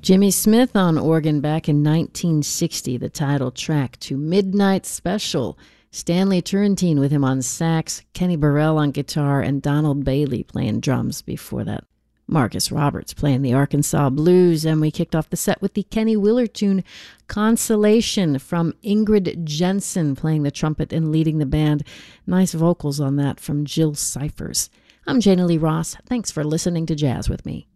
Jimmy Smith on organ back in 1960, the title track to Midnight Special. Stanley Turrentine with him on sax, Kenny Burrell on guitar, and Donald Bailey playing drums before that. Marcus Roberts playing the Arkansas Blues, and we kicked off the set with the Kenny Willard tune Consolation from Ingrid Jensen playing the trumpet and leading the band. Nice vocals on that from Jill Cyphers. I'm Jana Lee Ross. Thanks for listening to Jazz with me.